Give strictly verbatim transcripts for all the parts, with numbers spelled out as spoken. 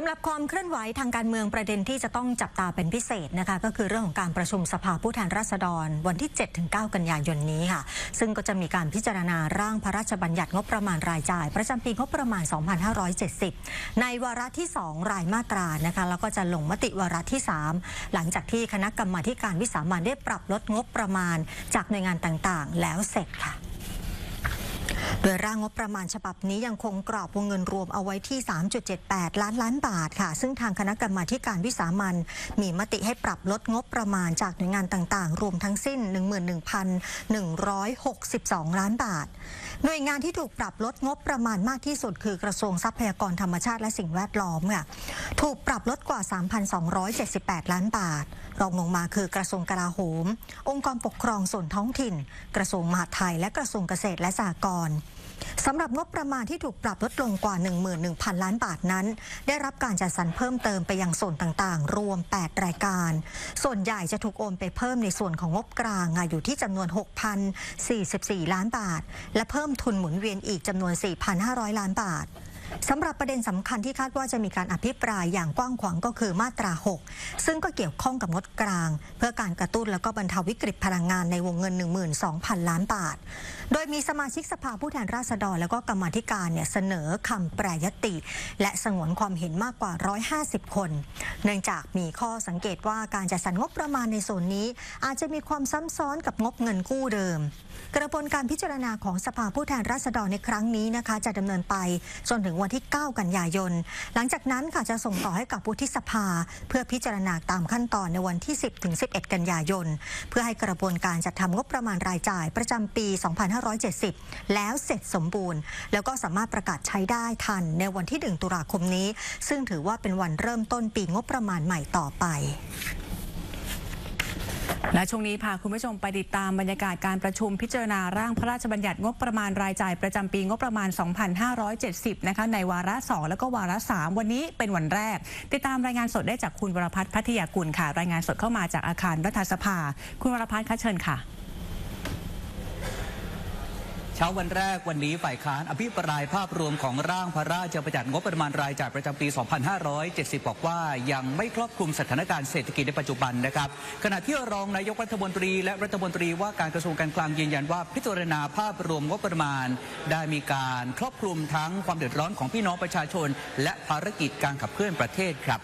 ำหรับความเคลื่อนไหวทางการเมืองประเด็นที่จะต้องจับตาเป็นพิเศษนะคะก็คือเรื่องของการประชุมสภาผู้แทนราษฎรวันที่ เจ็ดถึงเก้า กันยายนนี้ค่ะซึ่งก็จะมีการพิจารณาร่างพระราชบัญญัติงบประมาณรายจ่ายประจำปีงบประมาณ สองพันห้าร้อยเจ็ดสิบ ในวาระที่ สอง รายมาตรานะคะแล้วก็จะลงมติวาระที่ สาม หลังจากที่คณะกรรมาธิการวิสามัญได้ปรับลดงบประมาณจากหน่วยงานต่างๆแล้วเสร็จค่ะโดยร่างงบประมาณฉบับนี้ยังคงกรอบวงเงินรวมเอาไว้ที่ สามจุดเจ็ดแปด ล้านล้านบาทค่ะซึ่งทางคณะกรรมาธิการวิสามัญมีมติให้ปรับลดงบประมาณจากหน่วยงานต่างๆรวมทั้งสิ้น หนึ่งหมื่นหนึ่งพันหนึ่งร้อยหกสิบสอง ล้านบาทหน่วยงานที่ถูกปรับลดงบประมาณมากที่สุดคือกระทรวงทรัพยากรธรรมชาติและสิ่งแวดล้อมค่ะถูกปรับลดกว่า สามพันสองร้อยเจ็ดสิบแปด ล้านบาทรองลงมาคือกระทรวงกลาโหมองค์กรปกครองส่วนท้องถิ่นกระทรวงมหาดไทยและกระทรวงเกษตรและสหกรณ์สำหรับงบประมาณที่ถูกปรับลดลงกว่า หนึ่งหมื่นหนึ่งพัน ล้านบาทนั้นได้รับการจัดสรรเพิ่มเติมไปยังส่วนต่างๆรวมแปดรายการส่วนใหญ่จะถูกโอนไปเพิ่มในส่วนของงบกลางอยู่ที่จำนวน หกพันสี่สิบสี่ ล้านบาทและเพิ่มทุนหมุนเวียนอีกจำนวน สี่พันห้าร้อย ล้านบาทสำหรับประเด็นสำคัญที่คาดว่าจะมีการอภิปรายอย่างกว้างขวางก็คือมาตรา หก ซึ่งก็เกี่ยวข้องกับงบกลางเพื่อการกระตุ้นและก็บรรเทาวิกฤตพลังงานในวงเงิน หนึ่งหมื่นสองพัน ล้านบาทโดยมีสมาชิกสภาผู้แทนราษฎรและก็กรรมาธิการเนี่ยเสนอคำแปรยติและสงวนความเห็นมากกว่าหนึ่งร้อยห้าสิบคนเนื่องจากมีข้อสังเกตว่าการจัดสรรงบประมาณในส่วนนี้อาจจะมีความซ้ำซ้อนกับงบเงินกู้เดิมกระบวนการพิจารณาของสภาผู้แทนราษฎรในครั้งนี้นะคะจะดำเนินไปจนถึงวันที่ เก้า กันยายนหลังจากนั้นค่ะจะส่งต่อให้กับวุฒิสภาเพื่อพิจารณาตามขั้นตอนในวันที่ สิบถึงสิบเอ็ด กันยายนเพื่อให้กระบวนการจัดทำงบประมาณรายจ่ายประจำปี สองพันห้าร้อยเจ็ดสิบ แล้วเสร็จสมบูรณ์แล้วก็สามารถประกาศใช้ได้ทันในวันที่ หนึ่ง ตุลาคมนี้ซึ่งถือว่าเป็นวันเริ่มต้นปีงบประมาณใหม่ต่อไปและช่วงนี้พาคุณผู้ชมไปติดตามบรรยากาศการประชุมพิจารณาร่างพระราชบัญญัติงบประมาณรายจ่ายประจำปีงบประมาณ สองพันห้าร้อยเจ็ดสิบ นะคะในวาระสองแล้วก็วาระสามวันนี้เป็นวันแรกติดตามรายงานสดได้จากคุณวรพัฒน์พัทยากุลค่ะรายงานสดเข้ามาจากอาคารรัฐสภาคุณวรพัฒน์คะเชิญค่ะเช้าวันแรกวันนี้ฝ่ายค้านอภิปรายภาพรวมของร่างพระราชบัญญัติงบประมาณรายจ่ายประจำปี สองพันห้าร้อยเจ็ดสิบ บอกว่ายังไม่ครอบคลุมสถานการณ์เศรษฐกิจในปัจจุบันนะครับขณะที่รองนายกรัฐมนตรีและรัฐมนตรีว่าการกระทรวงการคลังยืนยันว่าพิจารณาภาพรวมงบประมาณได้มีการครอบคลุมทั้งความเดือดร้อนของพี่น้องประชาชนและภารกิจการขับเคลื่อนประเทศครับ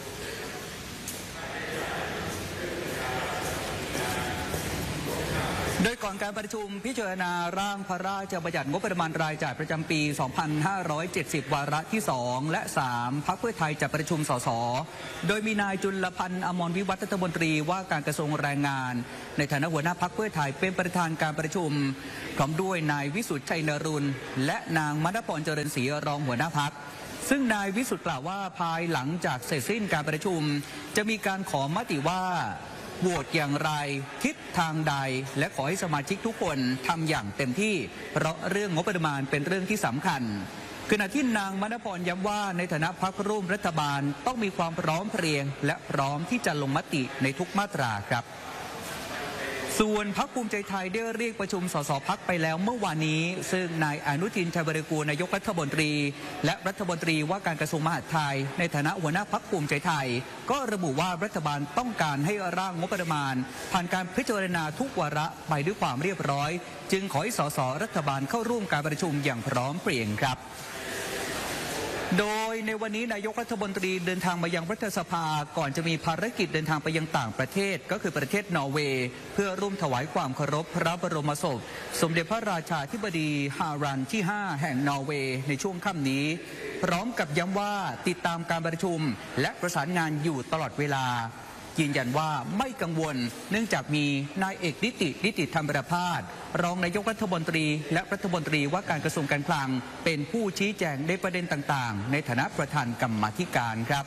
โดยก่อนการประชุมพิจารณาร่างพระราชบัญญัติงบประมาณรายจ่ายประจำปี สองพันห้าร้อยเจ็ดสิบ วาระที่ สอง และ สาม พรรคเพื่อไทยจัดประชุมสสโดยมีนายจุลพันธ์อมรวิวัฒน์รัฐมนตรีว่าการกระทรวงแรงงานในฐานะหัวหน้าพรรคเพื่อไทยเป็นประธานการประชุมพร้อมด้วยนายวิสุทธิ์ชัยนรุณและนางมณพรเจริญศรีรองหัวหน้าพรรคซึ่งนายวิสุทธิ์กล่าวว่าภายหลังจากเสร็จสิ้นการประชุมจะมีการขอมติว่าโหวตอย่างไรทิศทางใดและขอให้สมาชิกทุกคนทำอย่างเต็มที่เพราะเรื่องงบประมาณเป็นเรื่องที่สำคัญขณะที่นางมณพรย้ำว่าในฐานะพรรคร่วมรัฐบาลต้องมีความพร้อมเพรียงและพร้อมที่จะลงมติในทุกมาตราครับส่วนพรรคภูมิใจไทยได้เรียกประชุมสสพรรคไปแล้วเมื่อวานนี้ซึ่งนายอนุทินชาญวิรากูลนายกรัฐมนตรีและรัฐมนตรีว่าการกระทรวงมหาดไทยในฐานะหัวหน้าพรรคภูมิใจไทยก็ระบุว่ารัฐบาลต้องการให้ร่างงบประมาณผ่านการพิจารณาทุกวาระไปด้วยความเรียบร้อยจึงขอให้สสรัฐบาลเข้าร่วมการประชุมอย่างพร้อมเพรียงครับโดยในวันนี้นายกรัฐมนตรีเดินทางมายังรัฐสภาก่อนจะมีภารกิจเดินทางไปยังต่างประเทศก็คือประเทศนอร์เวย์เพื่อร่วมถวายความเคารพพระบรมศพสมเด็จพระราชาธิบดีฮารันที่ ห้า แห่งนอร์เวย์ในช่วงค่ำนี้พร้อมกับย้ำว่าติดตามการประชุมและประสานงานอยู่ตลอดเวลายืนยันว่าไม่กังวลเนื่องจากมีนายเอกนิตินิติธรรมประภาสรองนายกรัฐมนตรีและรัฐมนตรีว่าการกระทรวงการคลังเป็นผู้ชี้แจงในประเด็นต่างๆในฐานะประธานกรรมาธิการครับ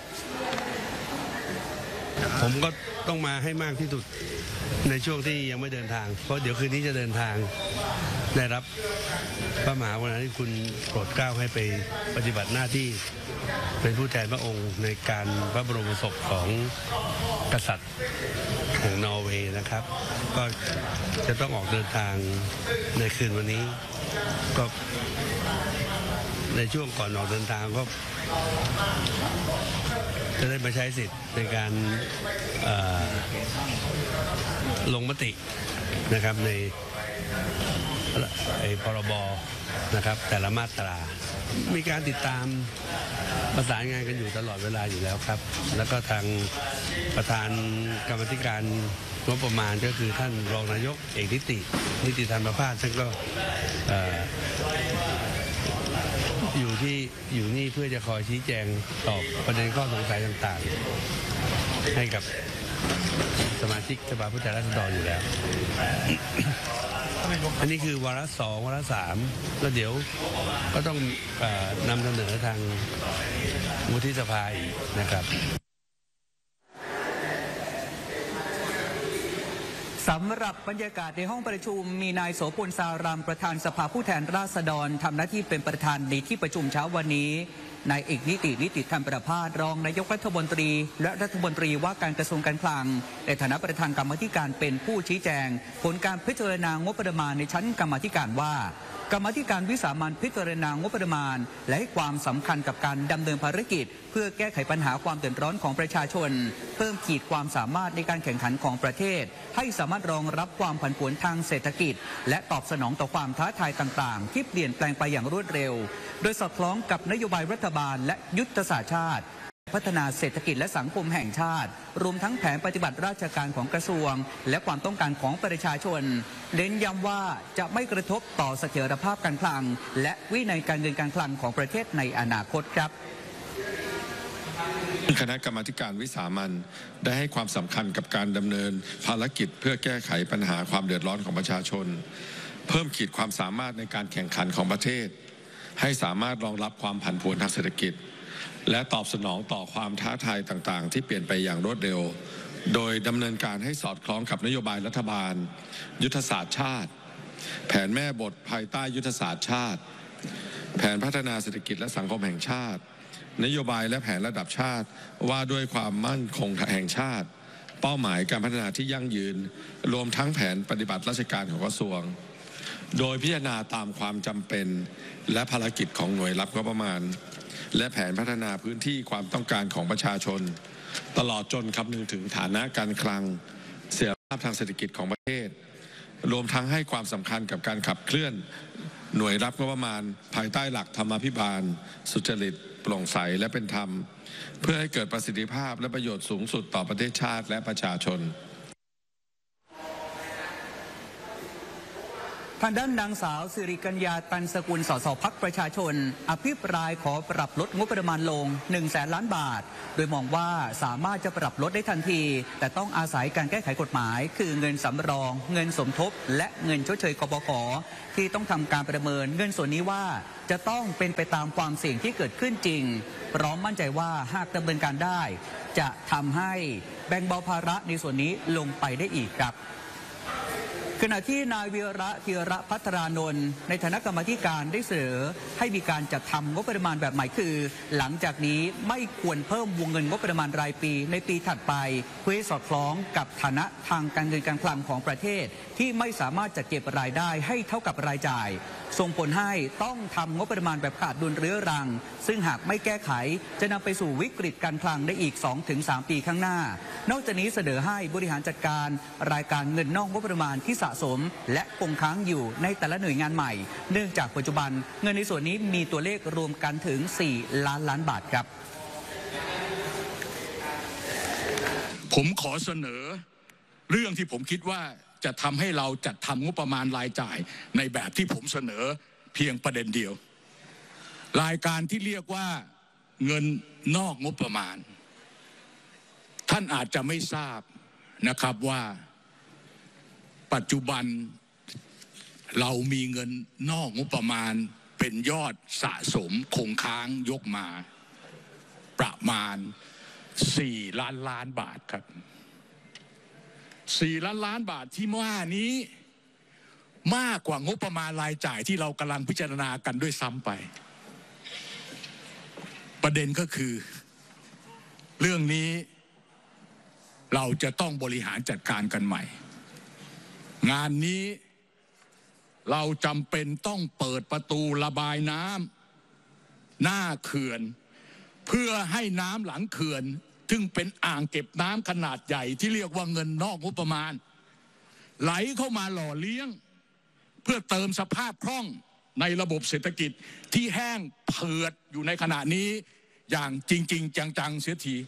ผมก็ต้องมาให้มากที่สุดในช่วงที่ยังไม่เดินทางเพราะเดี๋ยวคืนนี้จะเดินทางได้รับพระมหากรุณาธิคุณโปรดเกล้าให้ไปปฏิบัติหน้าที่เป็นผู้แทนพระองค์ในการพระบรมศพของกษัตริย์แห่งนอร์เวย์นะครับก็จะต้องออกเดินทางในคืนวันนี้ก็ในช่วงก่อนออกเดินทางก็จะได้มาใช้สิทธิ์ในการลงมตินะครับในไอ้พรบนะครับแต่ละมาตรามีการติดตามประสานงานกันอยู่ตลอดเวลาอยู่แล้วครับแล้วก็ทางประธานกรรมธิการงบประมาณก็คือท่านรองนายกเอกนิตินิติธรรมภาคท่านก็อยู่ที่อยู่นี่เพื่อจะคอยชี้แจงตอบประเด็นข้อสงสัยต่างๆให้กับสมาชิกสภาผู้แทนราษฎรอยู่แล้ว อันนี้คือวาระสองวาระสามแล้วเดี๋ยวก็ต้องเอ่อนำเสนอทางวุฒิสภาอีกนะครับสำหรับบรรยากาศในห้องประชุมมีนายโสพลสารามประธานสภาผู้แทนราษฎรทำหน้าที่เป็นประธานในที่ประชุมเช้าวันนี้นายเอกนิตินิติธรรมประภาสรองนายกรัฐมนตรีและรัฐมนตรีว่าการกระทรวงการคลังในฐานะประธานกรรมาธิการเป็นผู้ชี้แจงผลการพิจารณางบประมาณในชั้นกรรมาธิการว่ากรรมาธิการวิสามัญพิจารณางบประมาณและให้ความสำคัญกับการดำเนินภารกิจเพื่อแก้ไขปัญหาความเดือดร้อนของประชาชนเพิ่มขีดความสามารถในการแข่งขันของประเทศให้สามารถรองรับความผันผวนทางเศรษฐกิจและตอบสนองต่อความท้าทายต่างๆที่เปลี่ยนแปลงไปอย่างรวดเร็วโดยสอดคล้องกับนโยบายรัฐบาลและยุทธศาสตร์ชาติพัฒนาเศรษฐกิจและสังคมแห่งชาติรวมทั้งแผนปฏิบัติราชการของกระทรวงและความต้องการของประชาชนเน้นย้ำว่าจะไม่กระทบต่อเสถียรภาพการคลังและวินัยการเงินการคลังของประเทศในอนาคตครับคณะกรรมาธิการวิสามัญได้ให้ความสำคัญกับการดำเนินภารกิจเพื่อแก้ไขปัญหาความเดือดร้อนของประชาชนเพิ่มขีดความสามารถในการแข่งขันของประเทศให้สามารถรองรับความผันผวนทางเศรษฐกิจและตอบสนองต่อความท้าทายต่างๆที่เปลี่ยนไปอย่างรวดเร็วโดยดำเนินการให้สอดคล้องกับนโยบายรัฐบาลยุทธศาสตร์ชาติแผนแม่บทภายใต้ยุทธศาสตร์ชาติแผนพัฒนาเศรษฐกิจและสังคมแห่งชาตินโยบายและแผนระดับชาติว่าด้วยความมั่นคงแห่งชาติเป้าหมายการพัฒนาที่ยั่งยืนรวมทั้งแผนปฏิบัติราชการของกระทรวงโดยพิจารณาตามความจำเป็นและภารกิจของหน่วยรับงบประมาณและแผนพัฒนาพื้นที่ความต้องการของประชาชนตลอดจนคำนึงถึงฐานะการคลังเสถียรภาพทางเศรษฐกิจของประเทศรวมทั้งให้ความสำคัญกับการขับเคลื่อนหน่วยรับงบประมาณภายใต้หลักธรรมาภิบาลสุจริตโปร่งใสและเป็นธรรมเพื่อให้เกิดประสิทธิภาพและประโยชน์สูงสุดต่อประเทศชาติและประชาชนทางด้านนางสาวสิริกัญญาตันสกุลสสพรรคประชาชนอภิปรายขอปรับลดงบประมาณลงหนึ่งแสนล้านบาทโดยมองว่าสามารถจะปรับลดได้ทันทีแต่ต้องอาศัยการแก้ไขกฎหมายคือเงินสำรองเงินสมทบและเงินชดเชยกบข.ที่ต้องทำการประเมินเงินส่วนนี้ว่าจะต้องเป็นไปตามความเสี่ยงที่เกิดขึ้นจริงพร้อมมั่นใจว่าหากดำเนินการได้จะทำให้แบ่งเบาภาระในส่วนนี้ลงไปได้อีกครับขณะที่นายวีระธีระภัทรานนท์ในฐานะกรรมาธิการได้เสนอให้มีการจัดทำงบประมาณแบบใหม่คือหลังจากนี้ไม่ควรเพิ่มวงเงินงบประมาณรายปีในปีถัดไปเพื่อให้สอดคล้องกับฐานะทางการเงินการคลังของประเทศที่ไม่สามารถจัดเก็บรายได้ให้เท่ากับรายจ่ายส่งผลให้ต้องทำงบประมาณแบบขาดดุลเรื้อรังซึ่งหากไม่แก้ไขจะนำไปสู่วิกฤตการคลังได้อีก สองถึงสาม ปีข้างหน้านอกจากนี้เสนอให้บริหารจัดการรายการเงินนอกงบประมาณที่สะสมและคงค้างอยู่ในแต่ละหน่วยงานใหม่เนื่องจากปัจจุบันเงินในส่วนนี้มีตัวเลขรวมกันถึงสี่ล้านล้านบาทครับผมขอเสนอเรื่องที่ผมคิดว่าจะทำให้เราจัดทำงบประมาณรายจ่ายในแบบที่ผมเสนอเพียงประเด็นเดียวรายการที่เรียกว่าเงินนอกงบประมาณท่านอาจจะไม่ทราบนะครับว่าปัจจุบันเรามีเงินนอกงบประมาณเป็นยอดสะสมคงค้างยกมาประมาณสี่ล้านล้านบาทครับสี่ล้านล้านบาทที่ว่านี้มากกว่างบประมาณรายจ่ายที่เรากำลังพิจารณากันด้วยซ้ำไปประเด็นก็คือเรื่องนี้เราจะต้องบริหารจัดการกันใหม่งานนี้เราจำเป็นต้องเปิดประตูระบายน้หน้าเขื่อนเพื่อให้น้ำหลังเขื่อนซึ่งเป็นอ่างเก็บน้ำขนาดใหญ่ที่เรียกว่าเงินนอกงบประมาณไหลเข้ามาหล่อเลี้ยงเพื่อเติมสภาพคล่องในระบบเศรษฐกิจที่แห้งเผือดอยู่ในขณะนี้อย่างจริงๆจังๆเสียที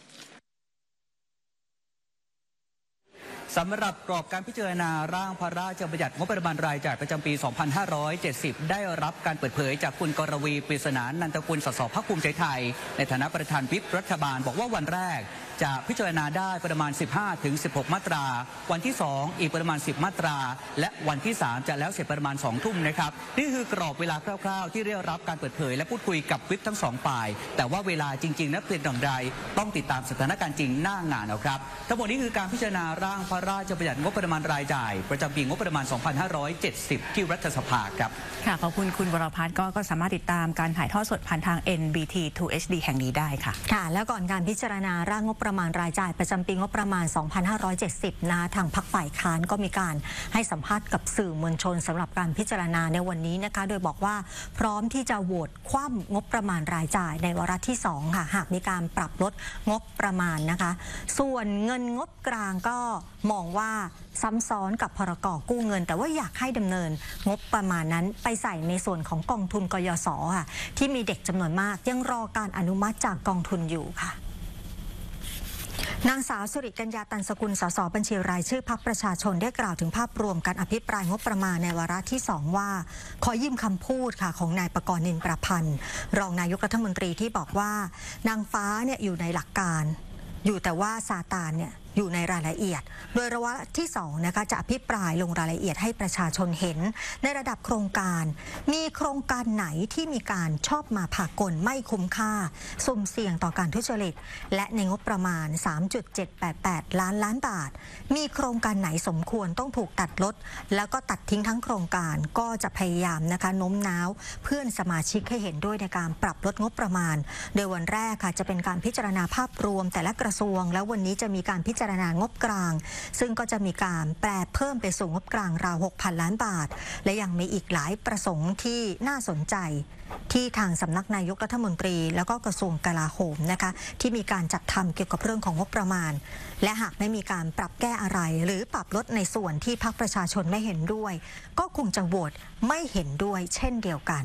สำหรับกรอบการพิจารณาร่างพระราชบัญญัติงบประมาณรายจ่ายประจำปี สองพันห้าร้อยเจ็ดสิบ ได้รับการเปิดเผยจากคุณกรวี ปริศนานันทกุล สส พรรคภูมิใจไทยในฐานะประธานวิปรัฐบาลบอกว่าวันแรกจะพิจารณาได้ประมาณ สิบห้าถึงสิบหก มาตราวันที่สองอีกประมาณสิบมาตราและวันที่สามจะแล้วเสร็จประมาณสองทุ่มนะครับนี่คือกรอบเวลาคร่าวๆที่ได้รับการเปิดเผยและพูดคุยกับวิปทั้งสองฝ่ายแต่ว่าเวลาจริงๆนั้นเป็นอย่างไรต้องติดตามสถานการณ์จริงหน้างานเอาครับทั้งหมดนี้คือการพิจารณาร่างพระราชบัญญัติงบประมาณรายจ่ายประจำปีงบประมาณ สองพันห้าร้อยเจ็ดสิบ ที่รัฐสภาครับค่ะขอบคุณคุณวรพัฒน์ก็ก็สามารถติดตามการถ่ายทอดสดผ่านทาง เอ็น บี ที ทู เอช ดี แห่งนี้ได้ค่ะค่ะแล้วก่อนการพิจารณาร่างงบประมาณรายจ่ายประจำปีงบประมาณ สองพันห้าร้อยเจ็ดสิบ นะคะทางพรรคฝ่ายค้านก็มีการให้สัมภาษณ์กับสื่อมวลชนสำหรับการพิจารณาในวันนี้นะคะโดยบอกว่าพร้อมที่จะโหวตคว่ำงบประมาณรายจ่ายในวาระที่สองค่ะหากมีการปรับลดงบประมาณนะคะส่วนเงินงบกลางก็มองว่าซ้ำซ้อนกับพรก.กู้เงินแต่ว่าอยากให้ดำเนินงบประมาณนั้นไปใส่ในส่วนของกองทุนกยศ.ค่ะที่มีเด็กจำนวนมากยังรอการอนุมัติจากกองทุนอยู่ค่ะนางสาวสุริกัญญาตันสกุลสสบัญชีรายชื่อพรรคประชาชนได้กล่าวถึงภาพรวมการอภิปรายงบประมาณในวาระที่สองว่าขอยืมคำพูดค่ะของนายประกรณ์นินประพันธ์รองนายกรัฐมนตรีที่บอกว่านางฟ้าเนี่ยอยู่ในหลักการอยู่แต่ว่าซาตานเนี่ยอยู่ในรายละเอียดโดยระวะที่สองนะคะจะอภิปรายลงรายละเอียดให้ประชาชนเห็นในระดับโครงการมีโครงการไหนที่มีการชอบมาพากลไม่คุ้มค่าสุ่มเสี่ยงต่อการทุจริตและในงบประมาณ สามจุดเจ็ดแปดแปด ล้านล้านบาทมีโครงการไหนสมควรต้องถูกตัดลดแล้วก็ตัดทิ้งทั้งโครงการก็จะพยายามนะคะโน้มน้าวเพื่อนสมาชิกให้เห็นด้วยในการปรับลดงบประมาณโดยวันแรกค่ะจะเป็นการพิจารณาภาพรวมแต่ละกระทรวงแล้ววันนี้จะมีการพิจารณางบกลางซึ่งก็จะมีการแปลเพิ่มไปสู่งบกลางราว หกพัน ล้านบาทและยังมีอีกหลายประสงค์ที่น่าสนใจที่ทางสำนักนายกรัฐมนตรีแล้วก็กระทรวงกลาโหมนะคะที่มีการจัดทำเกี่ยวกับเรื่องของงบประมาณและหากไม่มีการปรับแก้อะไรหรือปรับลดในส่วนที่พรรคประชาชนไม่เห็นด้วยก็คงจะโหวตไม่เห็นด้วยเช่นเดียวกัน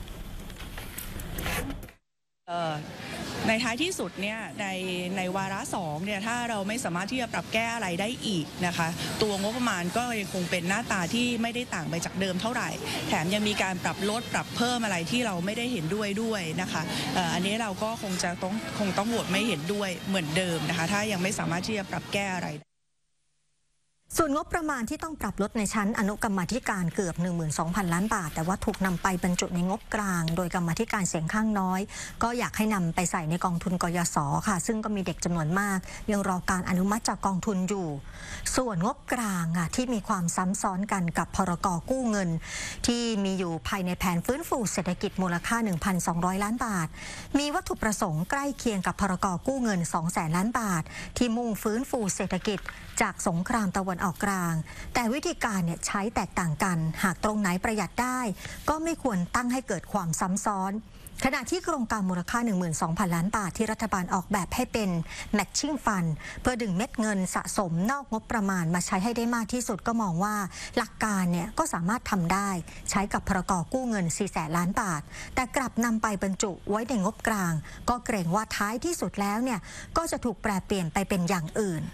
ในท้ายที่สุดเนี่ยในในวาระสองเนี่ยถ้าเราไม่สามารถที่จะปรับแก้อะไรได้อีกนะคะตัวงบประมาณก็ยังคงเป็นหน้าตาที่ไม่ได้ต่างไปจากเดิมเท่าไหร่แถมยังมีการปรับลดปรับเพิ่มอะไรที่เราไม่ได้เห็นด้วยด้วยนะคะอันนี้เราก็คงจะต้องคงต้องโหวตไม่เห็นด้วยเหมือนเดิมนะคะถ้ายังไม่สามารถที่จะปรับแก้อะไรส่วนงบประมาณที่ต้องปรับลดในชั้นอนุกรรมาธิการเกือบ หนึ่งหมื่นสองพัน ล้านบาทแต่ว่าถูกนำไปบรรจุในงบกลางโดยกรรมาธิการเสียงข้างน้อยก็อยากให้นำไปใส่ในกองทุนกยศ.ค่ะซึ่งก็มีเด็กจำนวนมากยังรอการอนุมัติจากกองทุนอยู่ส่วนงบกลางค่ะที่มีความซ้ำซ้อนกันกับพรก.กู้เงินที่มีอยู่ภายในแผนฟื้นฟูเศรษฐกิจมูลค่า หนึ่งพันสองร้อย ล้านบาทมีวัตถุประสงค์ใกล้เคียงกับพรก.กู้เงิน สองแสน ล้านบาทที่มุ่งฟื้นฟูเศรษฐกิจจากสงครามตะวันออกกลางแต่วิธีการเนี่ยใช้แตกต่างกันหากตรงไหนประหยัดได้ก็ไม่ควรตั้งให้เกิดความซ้ำซ้อนขณะที่โครงการมูลค่า หนึ่งหมื่นสองพัน ล้านบาทที่รัฐบาลออกแบบให้เป็น Matching Fund เพื่อดึงเม็ดเงินสะสมนอกงบประมาณมาใช้ให้ได้มากที่สุดก็มองว่าหลักการเนี่ยก็สามารถทำได้ใช้กับพรก.กู้เงิน สี่แสน ล้านบาทแต่กลับนำไปบรรจุไว้ในงบกลางก็เกรงว่าท้ายที่สุดแล้วเนี่ยก็จะถูกแปรเปลี่ยนไปเป็นอย่างอื่น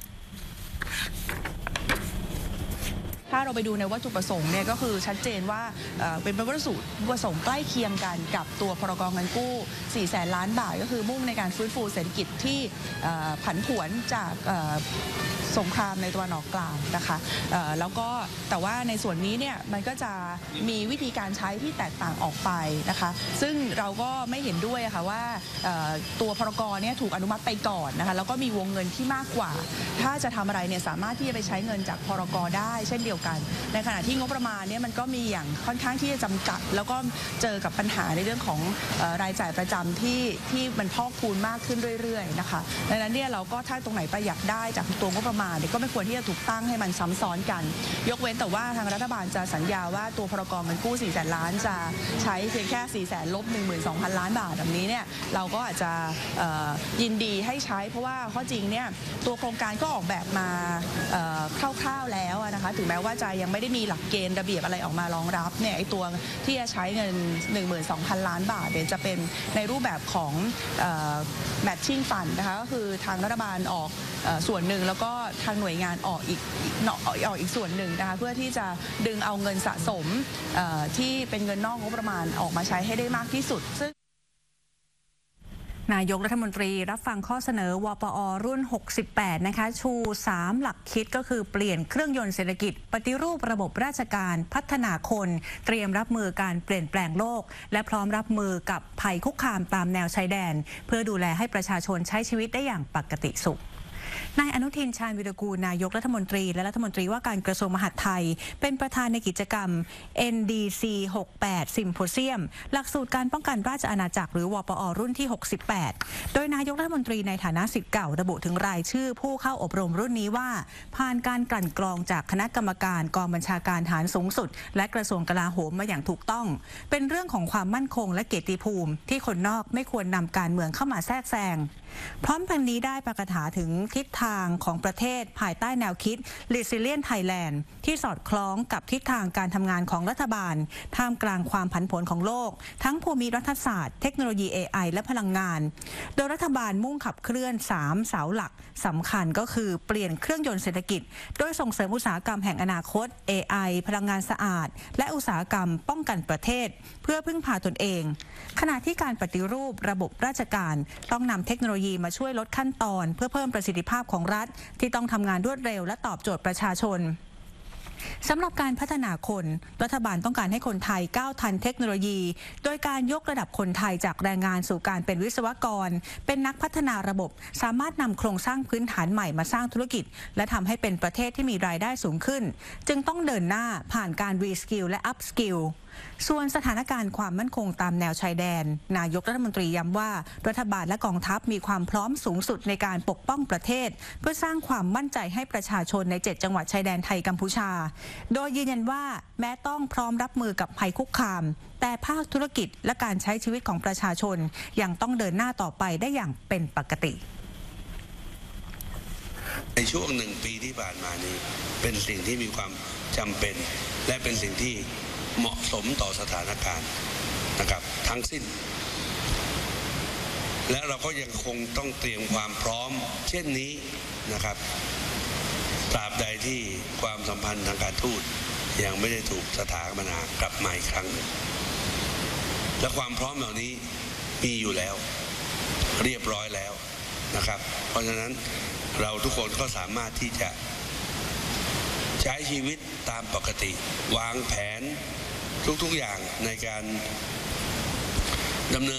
ถ้าเราไปดูในวัตถุประสงค์เนี่ยก็คือชัดเจนว่าเป็นวัตถุประสงค์ใกล้เคียงกันกับตัวพรก.เงินกู้ สี่แสน ล้านบาทก็คือมุ่งในการฟื้นฟูเศรษฐกิจที่ผันผวนจากสงครามในตะวันออกกลางนะคะแล้วก็แต่ว่าในส่วนนี้เนี่ยมันก็จะมีวิธีการใช้ที่แตกต่างออกไปนะคะซึ่งเราก็ไม่เห็นด้วยค่ะว่าตัวพรก.เนี่ยถูกอนุมัติไปก่อนนะคะแล้วก็มีวงเงินที่มากกว่าถ้าจะทำอะไรเนี่ยสามารถที่จะไปใช้เงินจากพรก.ได้เช่นเดียวยวกันในขณะที่งบประมาณเนี่ยมันก็มีอย่างค่อนข้างที่จะจำกัดแล้วก็เจอกับปัญหาในเรื่องของเอ่อรายจ่ายประจำที่ที่มันพอกพูนมากขึ้นเรื่อยๆนะคะดังนั้นเนี่ยเราก็ถ้าตรงไหนประหยัดได้จากตัวงบประมาณเนี่ยก็ไม่ควรที่จะถูกตั้งให้มันซ้ำซ้อนกันยกเว้นแต่ว่าทางรัฐบาลจะสัญญาว่าตัวพรกเงินกู้สี่แสนล้านจะใช้เพียงแค่สี่แสนลบหนึ่งหมื่นสองพันล้านบาทแบบนี้เนี่ยเราก็อาจจะเอ่อยินดีให้ใช้เพราะว่าข้อจริงเนี่ยตัวโครงการก็ออกแบบมาเอ่อคร่าวๆแล้วนะคะถึงแม้ว่าจะยังไม่ได้มีหลักเกณฑ์ระเบียบอะไรออกมารองรับเนี่ยไอ้ตัวที่จะใช้เงิน หนึ่งหมื่นสองพันล้านบาทเนี่ยจะเป็นในรูปแบบของเอ่อ matching fund นะคะก็คือทางรัฐบาลออกเอ่อส่วนหนึ่งแล้วก็ทางหน่วยงานออกอีกออกอีกส่วนหนึ่งนะคะเพื่อที่จะดึงเอาเงินสะสมเอ่อที่เป็นเงินนอกงบประมาณออกมาใช้ให้ได้มากที่สุดซึ่งนายกรัฐมนตรีรับฟังข้อเสนอวปอรุ่นหกสิบแปดนะคะชูสามหลักคิดก็คือเปลี่ยนเครื่องยนต์เศรษฐกิจปฏิรูประบบราชการพัฒนาคนเตรียมรับมือการเปลี่ยนแปลงโลกและพร้อมรับมือกับภัยคุกคามตามแนวชายแดนเพื่อดูแลให้ประชาชนใช้ชีวิตได้อย่างปกติสุขนายอนุทินชาญวิรากูลนายกรัฐมนตรีและรัฐมนตรีว่าการกระทรวงมหาดไทยเป็นประธานในกิจกรรม เอ็น ดี ซี หกสิบแปด Symposium หลักสูตรการป้องกันราชอาณาจักรหรือวปอรุ่นที่หกสิบแปดโดยนายกรัฐมนตรีในฐานะศิษย์เก่าระบุถึงรายชื่อผู้เข้าอบรมรุ่นนี้ว่าผ่านการกลั่นกรองจากคณะกรรมการกองบัญชาการทหารสูงสุดและกระทรวงกลาโหมมาอย่างถูกต้องเป็นเรื่องของความมั่นคงและเกียรติภูมิที่คนนอกไม่ควรนำการเมืองเข้ามาแทรกแซงพร้อมกันนี้ได้ประกาศถึงทิศทางของประเทศภายใต้แนวคิด Resilient Thailand ที่สอดคล้องกับทิศทางการทำงานของรัฐบาลท่ามกลางความผันผวนของโลกทั้งภูมิรัฐศาสตร์เทคโนโลยี เอ ไอ และพลังงานโดยรัฐบาลมุ่งขับเคลื่อนสามเสาหลักสำคัญก็คือเปลี่ยนเครื่องยนต์เศรษฐกิจโดยส่งเสริมอุตสาหกรรมแห่งอนาคต เอ ไอ พลังงานสะอาดและอุตสาหกรรมป้องกันประเทศเพื่อพึ่งพาตนเองขณะที่การปฏิรูประบบราชการต้องนำเทคโนโลยีมาช่วยลดขั้นตอนเพื่อเพิ่มประสิทธิภาพของรัฐที่ต้องทำงานรวดเร็วและตอบโจทย์ประชาชนสำหรับการพัฒนาคนรัฐบาลต้องการให้คนไทยก้าวทันเทคโนโลยีโดยการยกระดับคนไทยจากแรงงานสู่การเป็นวิศวกรเป็นนักพัฒนาระบบสามารถนำโครงสร้างพื้นฐานใหม่มาสร้างธุรกิจและทำให้เป็นประเทศที่มีรายได้สูงขึ้นจึงต้องเดินหน้าผ่านการรีสกิลและอัพสกิลส่วนสถานการณ์ความมั่นคงตามแนวชายแดนนายกรัฐมนตรีย้ำว่ารัฐบาลและกองทัพมีความพร้อมสูงสุดในการปกป้องประเทศเพื่อสร้างความมั่นใจให้ประชาชนในเจ็ดจังหวัดชายแดนไทยกัมพูชาโดยยืนยันว่าแม้ต้องพร้อมรับมือกับภัยคุกคามแต่ภาคธุรกิจและการใช้ชีวิตของประชาชนยังต้องเดินหน้าต่อไปได้อย่างเป็นปกติในช่วงหนึ่งปีที่ผ่านมานี้เป็นสิ่งที่มีความจำเป็นและเป็นสิ่งที่เหมาะสมต่อสถานการณ์นะครับทั้งสิ้นและเราก็ยังคงต้องเตรียมความพร้อมเช่นนี้นะครับตราบใดที่ความสัมพันธ์ทางการทูตยังไม่ได้ถูกสถาปนากลับมาอีกครั้งและความพร้อมเหล่านี้มีอยู่แล้วเรียบร้อยแล้วนะครับเพราะฉะนั้นเราทุกคนก็สามารถที่จะใช้ชีวิตตามปกติวางแผนทุกๆอย่างในการดำเนิน